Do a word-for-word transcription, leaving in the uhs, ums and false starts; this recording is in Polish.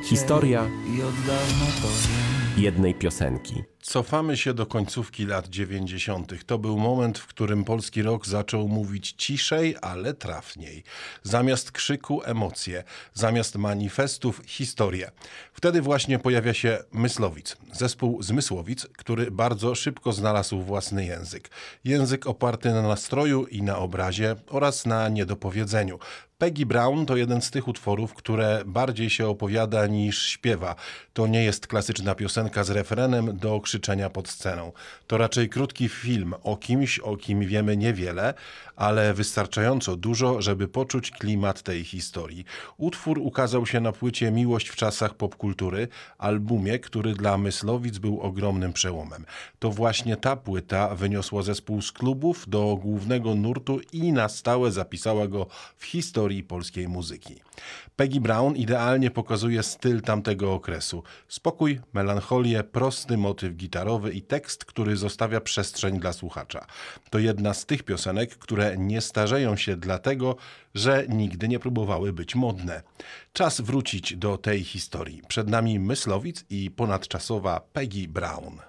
Historia i od dawna to wiem. jednej piosenki. Cofamy się do końcówki lat dziewięćdziesiątych. To był moment, w którym polski rock zaczął mówić ciszej, ale trafniej. Zamiast krzyku emocje, zamiast manifestów historie. Wtedy właśnie pojawia się Myslowic, zespół z Mysłowic, który bardzo szybko znalazł własny język. Język oparty na nastroju i na obrazie oraz na niedopowiedzeniu. Peggy Brown to jeden z tych utworów, które bardziej się opowiada niż śpiewa. To nie jest klasyczna piosenka z refrenem do krzyczenia pod sceną. To raczej krótki film o kimś, o kim wiemy niewiele, ale wystarczająco dużo, żeby poczuć klimat tej historii. Utwór ukazał się na płycie Miłość w czasach popkultury, albumie, który dla Myslowic był ogromnym przełomem. To właśnie ta płyta wyniosła zespół z klubów do głównego nurtu i na stałe zapisała go w historii polskiej muzyki. Peggy Brown idealnie pokazuje styl tamtego okresu. Spokój, melancholię, prosty motyw gitarowy i tekst, który zostawia przestrzeń dla słuchacza. To jedna z tych piosenek, które nie starzeją się dlatego, że nigdy nie próbowały być modne. Czas wrócić do tej historii. Przed nami Myslowic i ponadczasowa Peggy Brown.